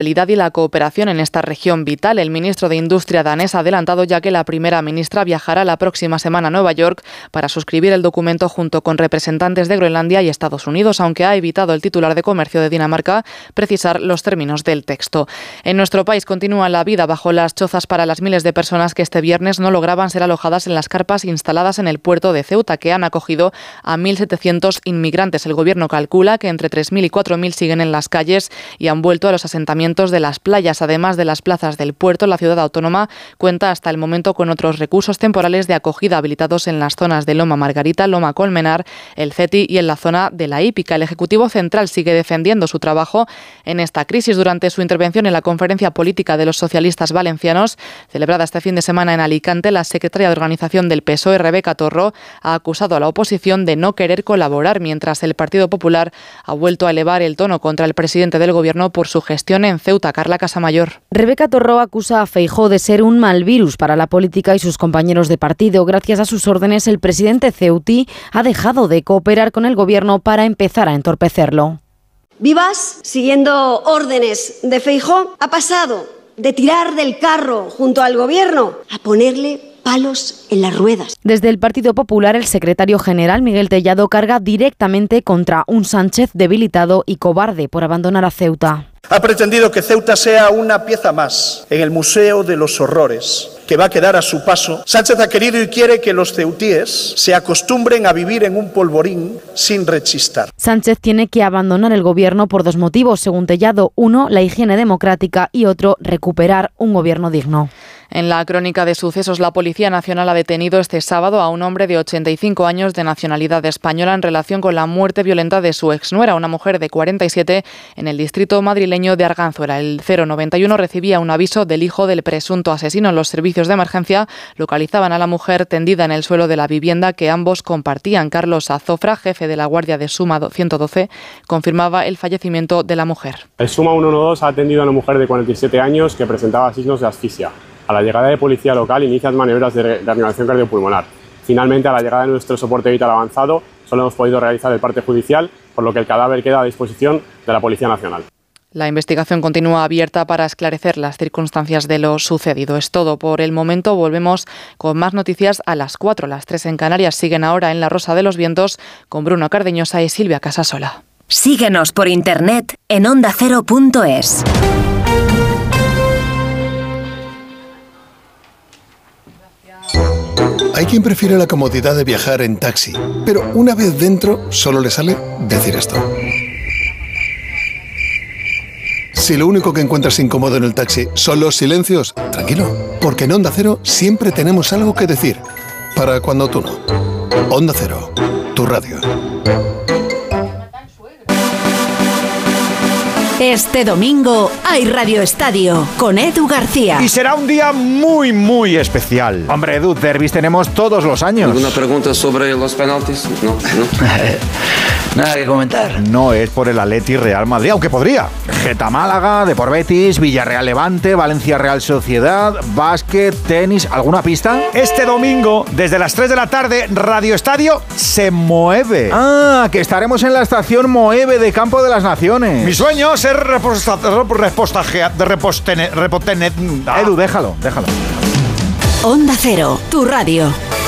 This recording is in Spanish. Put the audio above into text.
y la cooperación en esta región vital. El ministro de Industria danés ha adelantado ya que la primera ministra viajará la próxima semana a Nueva York para suscribir el documento junto con representantes de Groenlandia y Estados Unidos, aunque ha evitado el titular de Comercio de Dinamarca precisar los términos del texto. En nuestro país continúa la vida bajo las chozas para las miles de personas que este viernes no lograban ser alojadas en las carpas instaladas en el puerto de Ceuta, que han acogido a 1.700 inmigrantes. El gobierno calcula que entre 3.000 y 4.000 siguen en las calles y han vuelto a los asentamientos de las playas. Además de las plazas del puerto, la ciudad autónoma cuenta hasta el momento con otros recursos temporales de acogida habilitados en las zonas de Loma Margarita, Loma Colmenar, el Ceti y en la zona de la Hípica. El Ejecutivo Central sigue defendiendo su trabajo en esta crisis. Durante su intervención en la Conferencia Política de los Socialistas Valencianos, celebrada este fin de semana en Alicante, la secretaria de Organización del PSOE, Rebeca Torró, ha acusado a la oposición de no querer colaborar, mientras el Partido Popular ha vuelto a elevar el tono contra el presidente del Gobierno por su gestión en Ceuta. Carla Casamayor. Rebeca Torró acusa a Feijóo de ser un mal virus para la política y sus compañeros de partido. Gracias a sus órdenes, el presidente ceutí ha dejado de cooperar con el Gobierno para empezar a entorpecerlo. Vivas, siguiendo órdenes de Feijóo, ha pasado de tirar del carro junto al Gobierno a ponerle palos en las ruedas. Desde el Partido Popular, el secretario general Miguel Tellado carga directamente contra un Sánchez debilitado y cobarde por abandonar a Ceuta. Ha pretendido que Ceuta sea una pieza más en el Museo de los Horrores, que va a quedar a su paso. Sánchez ha querido y quiere que los ceutíes se acostumbren a vivir en un polvorín sin rechistar. Sánchez tiene que abandonar el Gobierno por dos motivos, según Tellado. Uno, la higiene democrática, y otro, recuperar un gobierno digno. En la crónica de sucesos, la Policía Nacional ha detenido este sábado a un hombre de 85 años de nacionalidad española en relación con la muerte violenta de su exnuera, una mujer de 47, en el distrito madrileño de Arganzuela. El 091 recibía un aviso del hijo del presunto asesino. Los servicios de emergencia localizaban a la mujer tendida en el suelo de la vivienda que ambos compartían. Carlos Azofra, jefe de la Guardia de Suma 112, confirmaba el fallecimiento de la mujer. El Suma 112 ha atendido a una mujer de 47 años que presentaba signos de asfixia. A la llegada de policía local inician maniobras de reanimación cardiopulmonar. Finalmente, a la llegada de nuestro soporte vital avanzado, solo hemos podido realizar el parte judicial, por lo que el cadáver queda a disposición de la Policía Nacional. La investigación continúa abierta para esclarecer las circunstancias de lo sucedido. Es todo por el momento. Volvemos con más noticias a las 4. Las 3 en Canarias siguen ahora en La Rosa de los Vientos con Bruno Cardeñosa y Silvia Casasola. Síguenos por internet en ondacero.es. Hay quien prefiere la comodidad de viajar en taxi, pero una vez dentro solo le sale decir esto. Si lo único que encuentras incómodo en el taxi son los silencios, tranquilo, porque en Onda Cero siempre tenemos algo que decir, para cuando tú no. Onda Cero, tu radio. Este domingo hay Radio Estadio con Edu García. Y será un día muy, muy especial. Hombre, Edu, derbis tenemos todos los años. ¿Alguna pregunta sobre los penaltis? No. Nada que comentar. No es por el Atleti Real Madrid, aunque podría. Geta Málaga, Depor Betis, Villarreal Levante, Valencia Real Sociedad, básquet, tenis. ¿Alguna pista? Este domingo, desde las 3 de la tarde, Radio Estadio se mueve. Ah, que estaremos en la estación Moeve de Campo de las Naciones. Mi sueño es ser Edu, déjalo. Onda Cero, tu radio.